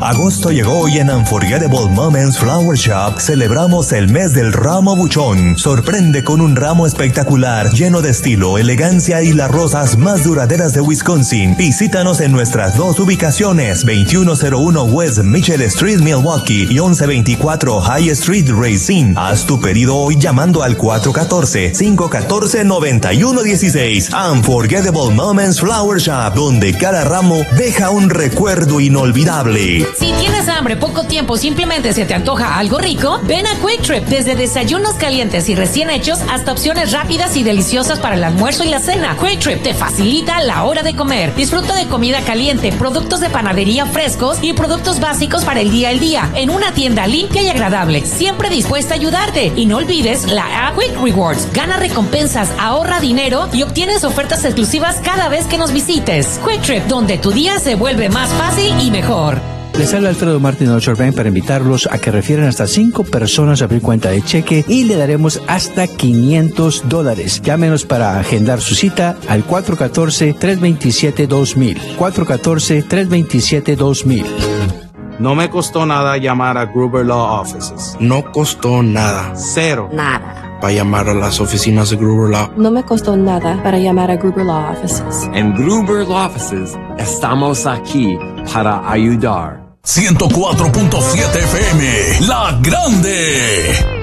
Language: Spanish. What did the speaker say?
Agosto llegó y en Unforgettable Moments Flower Shop celebramos el mes del ramo buchón. Sorprende con un ramo espectacular, lleno de estilo, elegancia y las rosas más duraderas de Wisconsin. Visítanos en nuestras dos ubicaciones, 2101 West Mitchell Street, Milwaukee y 1124 High Street, Racine. Haz tu pedido hoy llamando al 414-514-9116. Unforgettable Moments Flower Shop, donde cada ramo deja un recuerdo inolvidable. Si tienes hambre, poco tiempo, simplemente se te antoja algo rico, ven a Quick Trip. Desde desayunos calientes y recién hechos hasta opciones rápidas y deliciosas para el almuerzo y la cena. Quick Trip te facilita la hora de comer. Disfruta de comida caliente, productos de panadería frescos y productos básicos para el día al día, en una tienda limpia y agradable, siempre dispuesta a ayudarte. Y no olvides la app Quick Rewards. Gana recompensas, ahorra dinero y obtienes ofertas exclusivas cada vez que nos visites. Quick Trip, donde tu día se vuelve más fácil y mejor. Les habla Alfredo Martín de Deutsche Bank para invitarlos a que refieran hasta 5 personas a abrir cuenta de cheque y le daremos hasta $500. Llámenos para agendar su cita al 414-327-2000. 414-327-2000. No me costó nada llamar a Gruber Law Offices. No costó nada. Cero. Nada. Para llamar a las oficinas de Gruber Law. No me costó nada para llamar a Gruber Law Offices. En Gruber Law Offices estamos aquí para ayudar. 104.7 FM, La Grande.